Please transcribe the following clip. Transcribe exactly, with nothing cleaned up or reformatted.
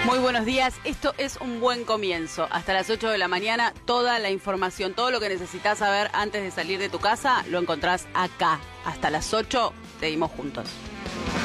Muy buenos días, esto es un buen comienzo. Hasta las ocho de la mañana, toda la información, todo lo que necesitas saber antes de salir de tu casa, lo encontrás acá. Hasta las ocho, seguimos juntos.